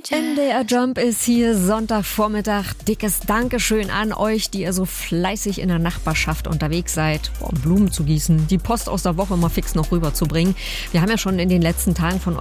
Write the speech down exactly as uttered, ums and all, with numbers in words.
N D R Jump ist hier Sonntagvormittag. Dickes Dankeschön an euch, die ihr so fleißig in der Nachbarschaft unterwegs seid, um Blumen zu gießen, die Post aus der Woche mal fix noch rüberzubringen. Wir haben ja schon in den letzten Tagen von